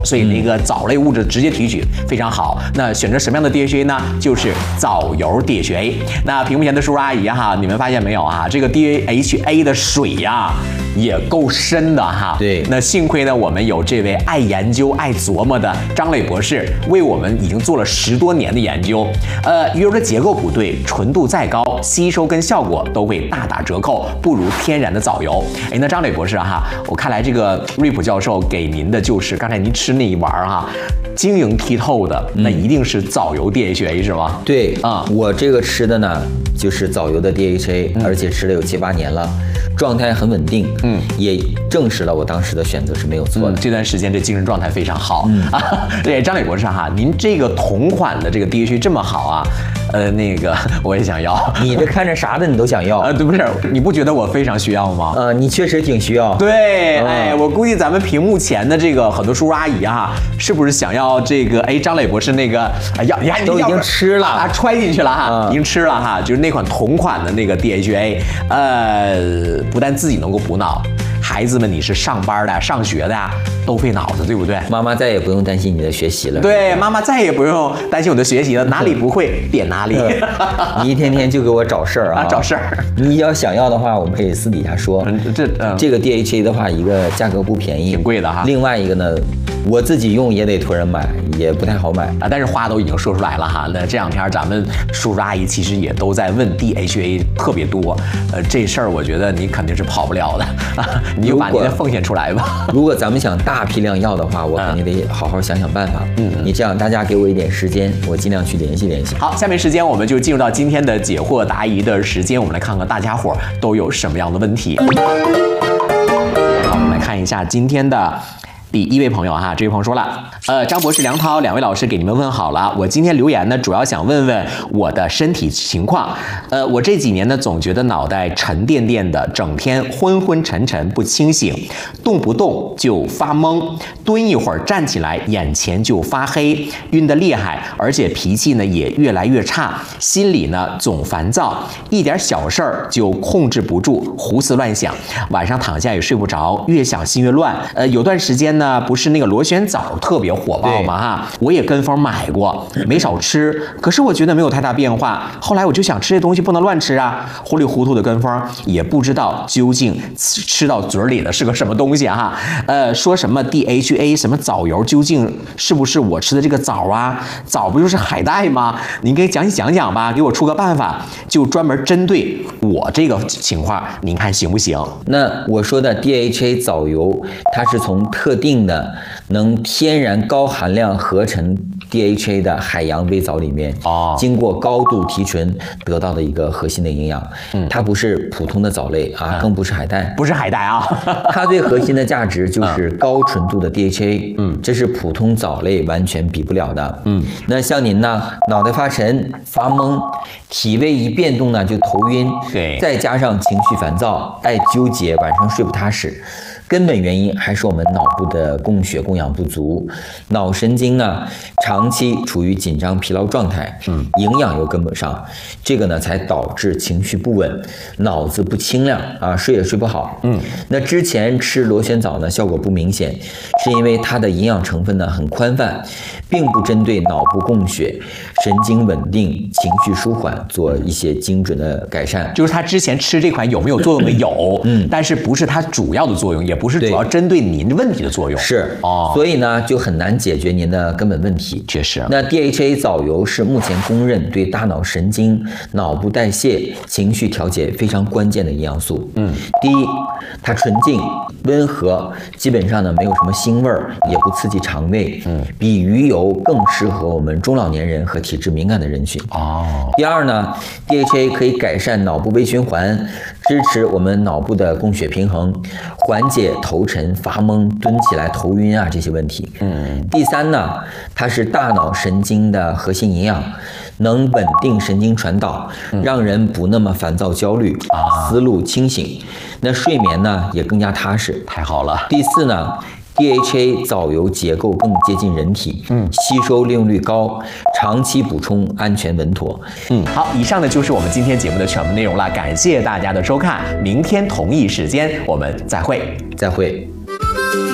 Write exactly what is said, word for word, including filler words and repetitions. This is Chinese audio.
所以那个藻类物质直接提取非常好。那选择什么样的 D H A 呢？就是藻油 D H A。那屏幕前的叔叔阿姨哈，你们发现没有啊？这个 D H A 的水呀、也够深的哈。 对。 那幸亏呢，我们有这位爱研究、爱琢磨的张磊博士，为我们已经做了十多年的研究。呃，鱼油的结构不对，纯度再高，吸收跟效果都会大打折扣，不如天然的藻油。哎，那张磊博士哈，我看来这个瑞普教授给您的就是刚才您吃那一碗哈，晶莹剔透的，那一定是藻油 D H A 是吗？ 对啊、 嗯，我这个吃的呢就是藻油的 D H A，、嗯、而且吃了有七八年了，状态很稳定，嗯，也证实了我当时的选择是没有错的。嗯、 这段时间这精神状态非常好。嗯啊，对，张磊博士哈，您这个同款的这个 D H A 这么好啊，呃，那个我也想要。 你这看着啥的你都想要？ 呃，对，不是，你不觉得我非常需要吗？ 呃，你确实挺需要。 对，嗯、哎，我估计咱们屏幕前的这个很多叔叔阿姨啊，是不是想要这个？哎，张磊博士那个，哎呀，你看都已经吃了， 啊，揣进去了哈，嗯、已经吃了哈，就是那款同款的那个 D H A， 呃，不但自己能够补脑。孩子们，你是上班的、上学的呀，都费脑子，对不对？ 妈妈再也不用担心你的学习了。 对，妈妈再也不用担心我的学习了，哪里不会点哪里。 你一天天就给我找事儿啊， 啊，找事儿。 你要想要的话，我们可以私底下说。 嗯、这、嗯、 这个 D H A 的话，一个价格不便宜， 挺贵的哈。 另外一个呢，我自己用也得托人买，也不太好买啊。但是话都已经说出来了哈。那这两天咱们叔叔阿姨其实也都在问 D H A 特别多，呃，这事儿我觉得你肯定是跑不了的啊，你就把你的奉献出来吧。 如果咱们想大批量要的话，我肯定得好好想想办法。嗯，你这样大家给我一点时间，我尽量去联系联系。 好，下面时间我们就进入到今天的解惑答疑的时间，我们来看看大家伙都有什么样的问题。好，我们来看一下今天的第一位朋友哈，这位朋友说了，呃，张博士、梁涛两位老师给你们问好了。我今天留言呢，主要想问问我的身体情况。呃，我这几年呢，总觉得脑袋沉甸甸的，整天昏昏沉沉不清醒，动不动就发懵，蹲一会儿站起来眼前就发黑，晕得厉害，而且脾气呢也越来越差，心里呢总烦躁，一点小事儿就控制不住，胡思乱想，晚上躺下也睡不着，越想心越乱。呃，有段时间呢。那不是那个螺旋藻特别火爆吗？哈，我也跟风买过，没少吃，可是我觉得没有太大变化。后来我就想吃这东西不能乱吃啊，糊里糊涂的跟风，也不知道究竟吃到嘴里的是个什么东西哈。呃，说什么 D H A 什么藻油，究竟是不是我吃的这个藻啊？藻不就是海带吗？您给讲讲讲吧，给我出个办法，就专门针对我这个情况，您看行不行？ 那我说的 D H A 藻油，它是从特定的能天然高含量合成 D H A 的海洋微藻里面，哦，经过高度提纯得到的一个核心的营养。嗯，它不是普通的藻类啊，更不是海带， 不是海带啊。 它最核心的价值就是高纯度的 D H A， 嗯，这是普通藻类完全比不了的。嗯，那像您呢，脑袋发沉、发懵，体位一变动呢就头晕， 对， 再加上情绪烦躁、爱纠结，晚上睡不踏实。根本原因还是我们脑部的供血供氧不足，脑神经呢长期处于紧张疲劳状态，嗯，营养又跟不上，这个呢才导致情绪不稳，脑子不清亮啊，睡也睡不好。嗯，那之前吃螺旋藻呢效果不明显，是因为它的营养成分呢很宽泛，并不针对脑部供血、神经稳定、情绪舒缓做一些精准的改善。 就是他之前吃这款有没有作用的有，嗯，但是不是它主要的作用，也不是主要针对您问题的作用。 是哦，所以呢就很难解决您的根本问题。 确实， 那 D H A 藻油是目前公认对大脑神经、脑部代谢、情绪调节非常关键的营养素。嗯，第一，它纯净温和，基本上呢没有什么腥味儿，也不刺激肠胃。嗯，比鱼油更适合我们中老年人和体质敏感的人群。哦，第二呢 ，D H A 可以改善脑部微循环，支持我们脑部的供血平衡，缓解头沉、发懵、蹲起来头晕啊这些问题。嗯，第三呢，它是大脑神经的核心营养，能稳定神经传导，让人不那么烦躁焦虑，啊，思路清醒，那睡眠呢也更加踏实。 太好了。 第四呢，D H A 藻油结构更接近人体，嗯，吸收利用率高，长期补充安全稳妥。 嗯，好，以上呢就是我们今天节目的全部内容了，感谢大家的收看，明天同一时间我们再会， 再会。